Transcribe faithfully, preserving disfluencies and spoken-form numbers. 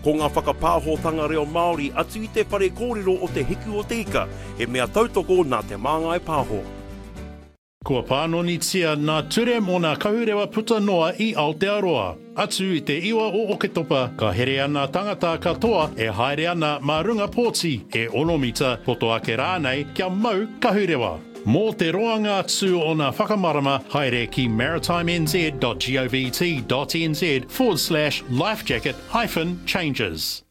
Ko ngā whakapāhotanga reo Māori atu i te whare kōrero o te hiku o te ika, he mea tautoko nā te māngai pāho. Kua pānonitia nā ture mō nā kahurewa puta noa i Aotearoa. Atu i te iwa o Oketopa, ka here ana tangata katoa e haere ana mā runga pōti e onomita poto ake rānei kia mau kahurewa. Mō te roanga tū o nā whakamarama, haere ki maritimez dot govt dot nz forward slash lifejacket hyphen changes.